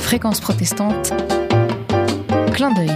Fréquence protestante, clin d'œil.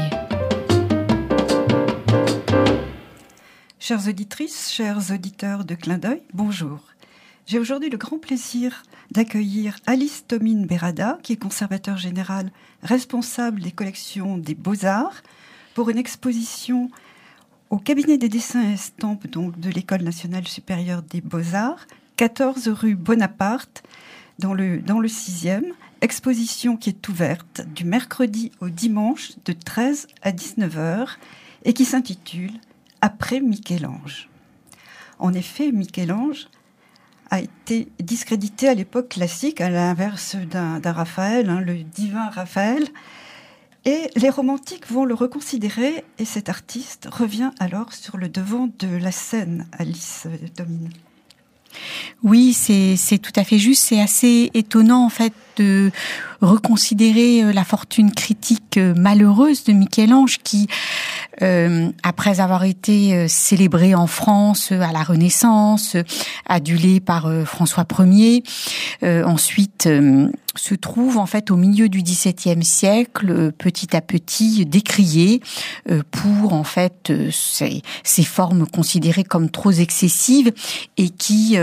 Chères auditrices, chers auditeurs de Clin d'œil, bonjour. J'ai aujourd'hui le grand plaisir d'accueillir Alice Tomine Berada, qui est conservateur général responsable des collections des Beaux-Arts, pour une exposition au cabinet des dessins et estampes donc, de l'École nationale supérieure des Beaux-Arts, 14 rue Bonaparte, dans le 6e, exposition qui est ouverte du mercredi au dimanche de 13 à 19h et qui s'intitule « Après Michel-Ange ». En effet, Michel-Ange a été discrédité à l'époque classique, à l'inverse d'un Raphaël, le divin Raphaël. Et les romantiques vont le reconsidérer et cet artiste revient alors sur le devant de la scène, Alice Tomine. Oui, c'est tout à fait juste. C'est assez étonnant en fait de reconsidérer la fortune critique malheureuse de Michel-Ange qui, après avoir été célébré en France à la Renaissance, adulé par François Ier, ensuite se trouve en fait au milieu du XVIIe siècle, petit à petit décrié pour en fait ces formes considérées comme trop excessives et qui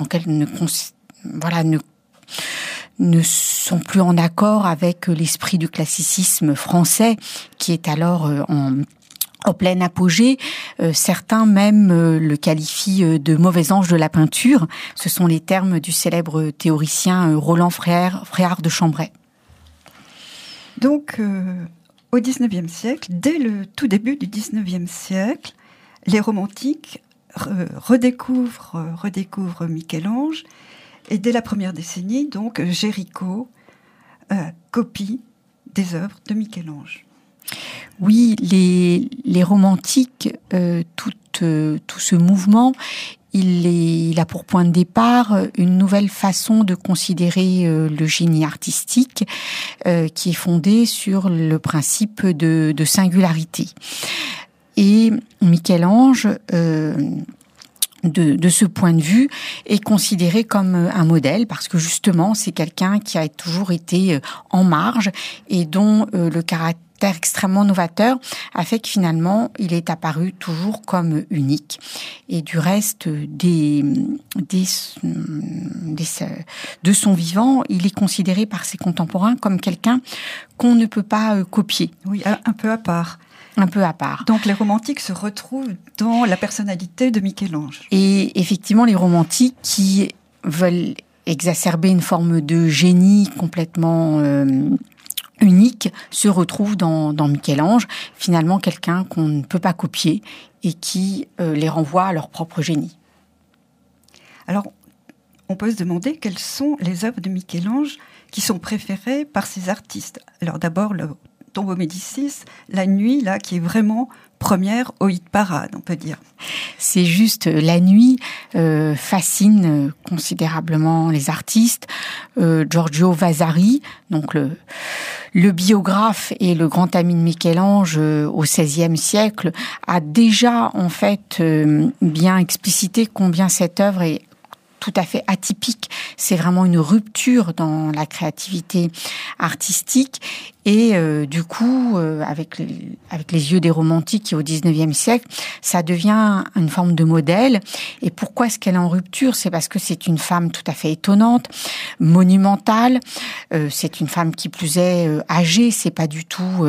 ne sont plus en accord avec l'esprit du classicisme français qui est alors en plein apogée. Certains même le qualifient de mauvais ange de la peinture. Ce sont les termes du célèbre théoricien Roland Fréard de Chambray. Donc, au XIXe siècle, dès le tout début du XIXe siècle, les romantiques redécouvrent Michel-Ange. Et dès la première décennie, donc, Géricault copie des œuvres de Michel-Ange. Oui, les romantiques, tout ce mouvement, il a pour point de départ une nouvelle façon de considérer le génie artistique qui est fondée sur le principe de singularité. Et Michel-Ange, de ce point de vue, est considéré comme un modèle parce que justement, c'est quelqu'un qui a toujours été en marge et dont le caractère extrêmement novateur a fait que finalement il est apparu toujours comme unique et du reste de son vivant il est considéré par ses contemporains comme quelqu'un qu'on ne peut pas copier. Oui, un peu à part. Un peu à part. Donc les romantiques se retrouvent dans la personnalité de Michel-Ange. Et effectivement les romantiques qui veulent exacerber une forme de génie complètement unique se retrouve dans Michel-Ange, finalement quelqu'un qu'on ne peut pas copier et qui les renvoie à leur propre génie. Alors, on peut se demander quelles sont les œuvres de Michel-Ange qui sont préférées par ces artistes. Alors d'abord, le Tombeau Médicis, La Nuit, là, qui est vraiment première au hit parade, on peut dire. C'est juste, La Nuit fascine considérablement les artistes. Giorgio Vasari, donc le biographe et le grand ami de Michel-Ange au XVIe siècle, a déjà en fait bien explicité combien cette œuvre est tout à fait atypique. C'est vraiment une rupture dans la créativité artistique et du coup, avec les yeux des romantiques qui au XIXe siècle, ça devient une forme de modèle. Et pourquoi est-ce qu'elle est en rupture ? C'est parce que c'est une femme tout à fait étonnante, monumentale. C'est une femme qui plus est âgée. C'est pas du tout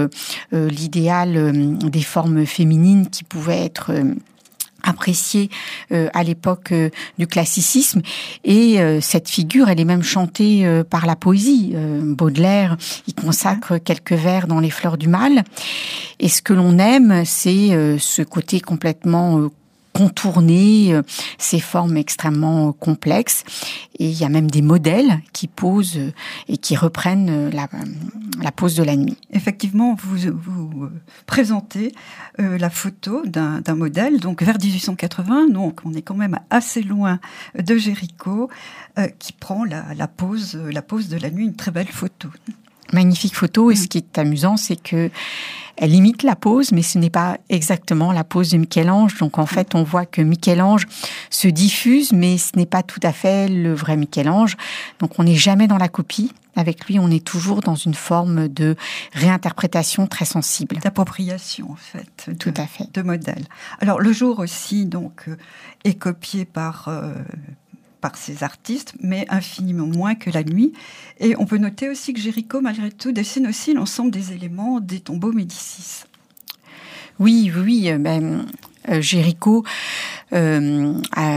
l'idéal des formes féminines qui pouvaient être appréciée à l'époque du classicisme et cette figure elle est même chantée par la poésie. Baudelaire il consacre quelques vers dans Les Fleurs du Mal et ce que l'on aime c'est ce côté complètement contourner ces formes extrêmement complexes et il y a même des modèles qui posent et qui reprennent la pose de la nuit. Effectivement, vous présentez la photo d'un modèle, donc vers 1880, donc on est quand même assez loin de Géricault, qui prend la pose de la nuit, une très belle photo. Magnifique photo, et ce qui est amusant, c'est que elle imite la pose, mais ce n'est pas exactement la pose de Michel-Ange. Donc en fait, on voit que Michel-Ange se diffuse, mais ce n'est pas tout à fait le vrai Michel-Ange. Donc on n'est jamais dans la copie. Avec lui, on est toujours dans une forme de réinterprétation très sensible. D'appropriation, en fait. Tout à fait. De modèle. Alors le jour aussi, donc, est copié par ces artistes, mais infiniment moins que la nuit. Et on peut noter aussi que Géricault, malgré tout, dessine aussi l'ensemble des éléments des tombeaux Médicis. Oui. Géricault va...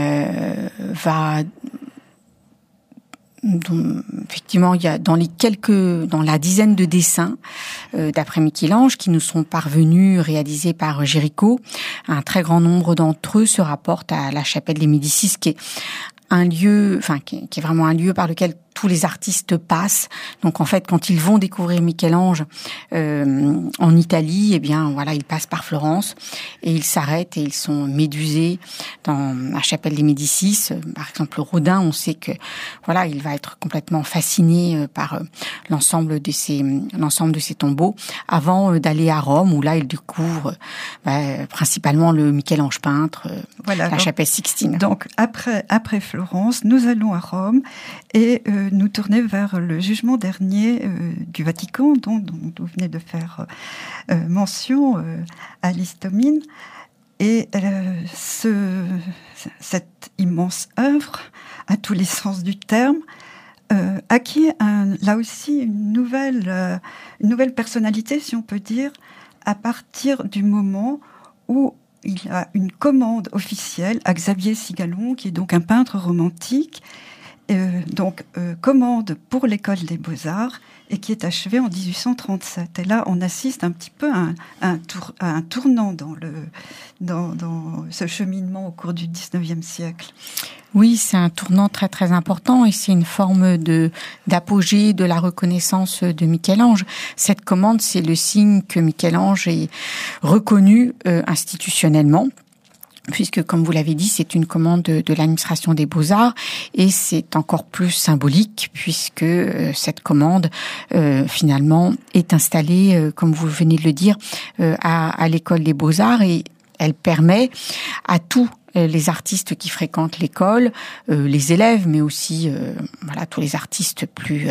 effectivement, il y a dans la dizaine de dessins d'après Michel-Ange qui nous sont parvenus, réalisés par Géricault, un très grand nombre d'entre eux se rapportent à la chapelle des Médicis, qui est un lieu, qui est vraiment un lieu par lequel tous les artistes passent. Donc en fait, quand ils vont découvrir Michel-Ange en Italie, eh bien voilà, ils passent par Florence et ils s'arrêtent et ils sont médusés dans la chapelle des Médicis. Par exemple, Rodin, on sait que voilà, il va être complètement fasciné par l'ensemble de ces tombeaux avant d'aller à Rome, où là il découvre principalement le Michel-Ange peintre, la chapelle Sixtine. Donc après Florence, nous allons à Rome et nous tourner vers le jugement dernier du Vatican, dont vous venez de faire mention, Alice Thomine. Et cette immense œuvre, à tous les sens du terme, acquiert là aussi une nouvelle personnalité, si on peut dire, à partir du moment où il y a une commande officielle à Xavier Sigalon, qui est donc un peintre romantique, commande pour l'école des Beaux-Arts et qui est achevée en 1837. Et là, on assiste un petit peu à un tournant dans ce cheminement au cours du 19e siècle. Oui, c'est un tournant très très important et c'est une forme d'apogée de la reconnaissance de Michel-Ange. Cette commande, c'est le signe que Michel-Ange est reconnu institutionnellement, puisque, comme vous l'avez dit, c'est une commande de l'administration des Beaux-Arts, et c'est encore plus symbolique, puisque cette commande, finalement, est installée, comme vous venez de le dire, à l'école des Beaux-Arts, et elle permet à tous les artistes qui fréquentent l'école, les élèves, mais aussi tous les artistes plus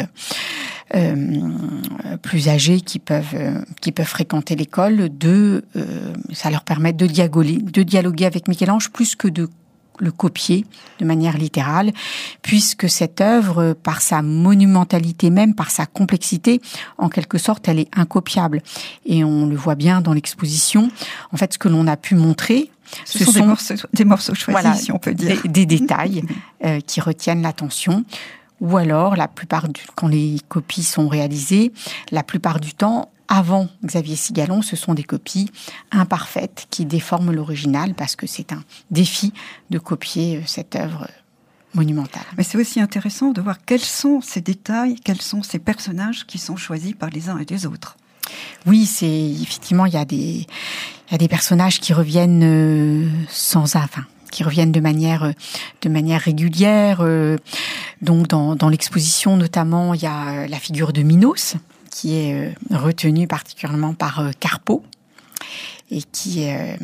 âgés qui peuvent fréquenter l'école, ça leur permet de dialoguer avec Michel-Ange plus que de le copier de manière littérale, puisque cette œuvre, par sa monumentalité même, par sa complexité, en quelque sorte, elle est incopiable. Et on le voit bien dans l'exposition. En fait, ce que l'on a pu montrer, ce sont des morceaux choisis, si on peut dire. Des détails qui retiennent l'attention. Ou alors, quand les copies sont réalisées, la plupart du temps, avant Xavier Sigalon, ce sont des copies imparfaites qui déforment l'original, parce que c'est un défi de copier cette œuvre monumentale. Mais c'est aussi intéressant de voir quels sont ces détails, quels sont ces personnages qui sont choisis par les uns et les autres. Oui, effectivement, il y a des personnages qui reviennent qui reviennent de manière régulière. Donc dans l'exposition notamment, il y a la figure de Minos qui est retenue particulièrement par Carpeaux et qui est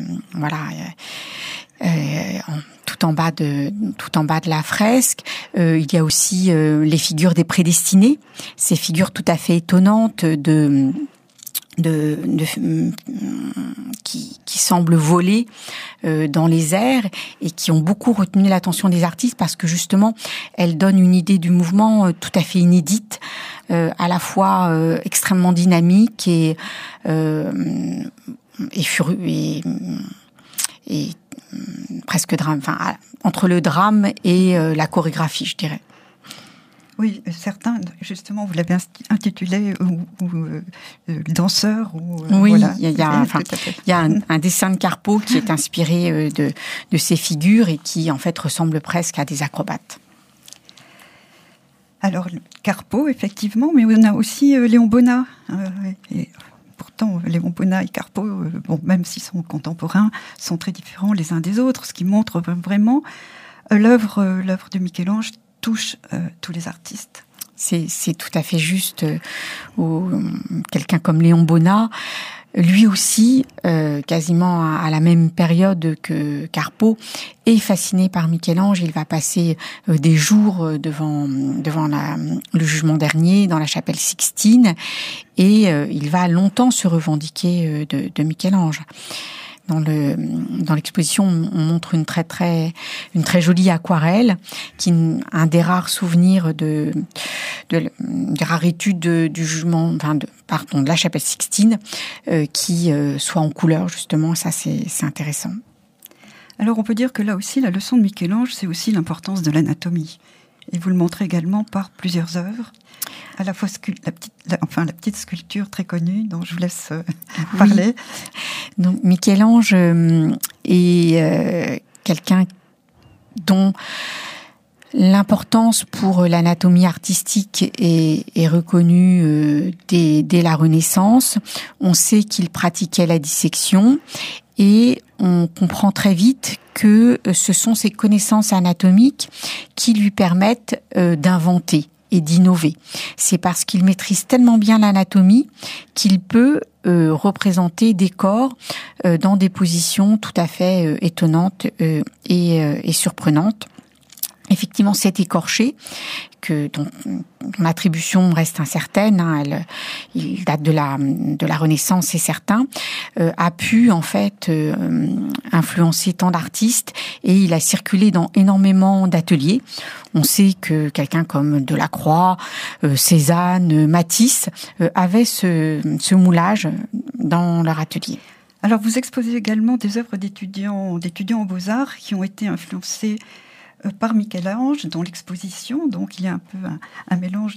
tout en bas de la fresque. Il y a aussi les figures des prédestinés, ces figures tout à fait étonnantes qui semblent voler dans les airs et qui ont beaucoup retenu l'attention des artistes, parce que justement elles donnent une idée du mouvement tout à fait inédite, à la fois extrêmement dynamique et furieux et presque drame, entre le drame et la chorégraphie, je dirais. Oui, certains, justement, vous l'avez intitulé danseur. Oui, il y a un dessin de Carpeaux qui est inspiré de ces figures et qui, en fait, ressemble presque à des acrobates. Alors, Carpeaux, effectivement, mais on a aussi Léon Bonnat. Et pourtant, Léon Bonnat et Carpeaux, même s'ils sont contemporains, sont très différents les uns des autres, ce qui montre vraiment l'œuvre de Michel-Ange touche tous les artistes. c'est tout à fait juste. Quelqu'un comme Léon Bonnat, lui aussi, quasiment à la même période que Carpeaux, est fasciné par Michel-Ange. Il va passer des jours devant le jugement dernier dans la chapelle Sixtine, et il va longtemps se revendiquer de Michel-Ange. Dans l'exposition, on montre une très jolie aquarelle, un des rares souvenirs des rares études du jugement, de la chapelle Sixtine, qui soit en couleur, justement. Ça, c'est intéressant. Alors, on peut dire que là aussi, la leçon de Michel-Ange, c'est aussi l'importance de l'anatomie. Et vous le montrez également par plusieurs œuvres. À la fois la petite sculpture très connue dont je vous laisse parler. Oui. Donc Michel-Ange est quelqu'un dont l'importance pour l'anatomie artistique est reconnue dès la Renaissance. On sait qu'il pratiquait la dissection et on comprend très vite que ce sont ses connaissances anatomiques qui lui permettent d'inventer et d'innover. C'est parce qu'il maîtrise tellement bien l'anatomie qu'il peut représenter des corps dans des positions tout à fait étonnantes et surprenantes. Effectivement, cet écorché, dont l'attribution reste incertaine, il date de la Renaissance, c'est certain, a pu en fait influencer tant d'artistes, et il a circulé dans énormément d'ateliers. On sait que quelqu'un comme Delacroix, Cézanne, Matisse avaient ce moulage dans leur atelier. Alors, vous exposez également des œuvres d'étudiants en beaux-arts qui ont été influencés par Michel-Ange dans l'exposition. Donc il y a un peu un mélange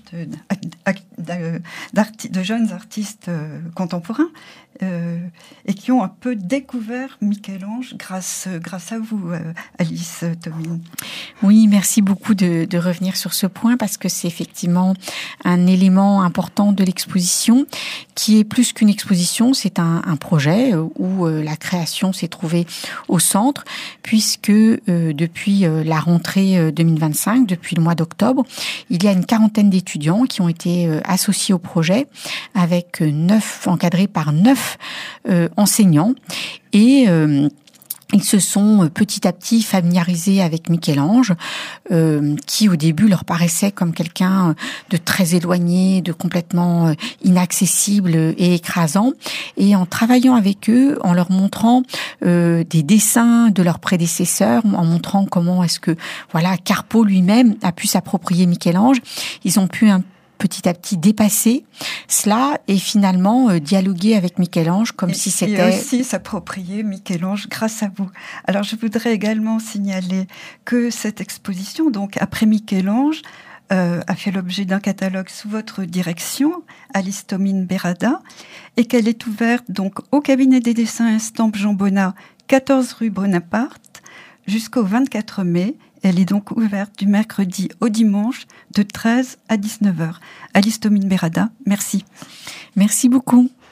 de jeunes artistes contemporains et qui ont un peu découvert Michel-Ange grâce à vous, Alice Thomine. Oui, merci beaucoup de revenir sur ce point, parce que c'est effectivement un élément important de l'exposition qui est plus qu'une exposition, c'est un projet où la création s'est trouvée au centre, puisque depuis la rentrée 2025, depuis le mois d'octobre, il y a une 40aine d'étudiants qui ont été associés au projet, avec encadrés par 9 enseignants, et ils se sont petit à petit familiarisés avec Michel-Ange, qui au début leur paraissait comme quelqu'un de très éloigné, de complètement inaccessible et écrasant. Et en travaillant avec eux, en leur montrant des dessins de leurs prédécesseurs, en montrant comment est-ce que Carpeaux lui-même a pu s'approprier Michel-Ange, ils ont pu petit à petit dépasser cela et finalement dialoguer avec Michel-Ange comme si c'était... Et aussi s'approprier Michel-Ange grâce à vous. Alors je voudrais également signaler que cette exposition, donc après Michel-Ange, a fait l'objet d'un catalogue sous votre direction, Alice Thomine Berada, et qu'elle est ouverte donc au cabinet des dessins et estampes Jean Bonnat, 14 rue Bonaparte, jusqu'au 24 mai. Elle est donc ouverte du mercredi au dimanche de 13 à 19h. Alice Thomine Berada, merci. Merci beaucoup.